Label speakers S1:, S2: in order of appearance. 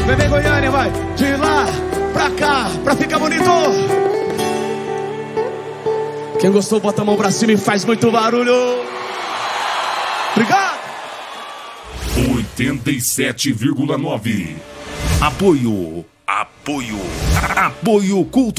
S1: Bebê Goiânia, vai. De lá pra cá, pra ficar bonito. Quem gostou, bota a mão pra cima e faz muito barulho. Obrigado.
S2: 87,9. Apoio Culto.